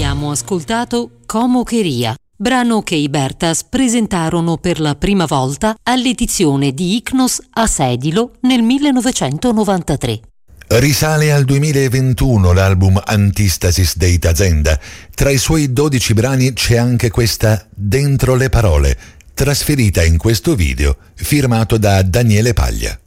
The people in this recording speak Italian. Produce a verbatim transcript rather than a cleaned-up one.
abbiamo ascoltato Como Quería, brano che i Bertas presentarono per la prima volta all'edizione di Icnos a Sedilo nel millenovecentonovantatré. Risale al duemilaventuno l'album Antistasis dei Tazenda. Tra i suoi dodici brani c'è anche questa Dentro le parole, trasferita in questo video firmato da Daniele Paglia.